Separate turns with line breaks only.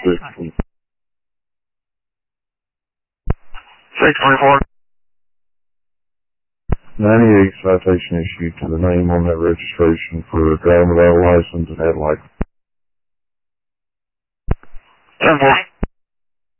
624.
98 citation issued to the name on that registration for driving without a license and headlight.
10-4.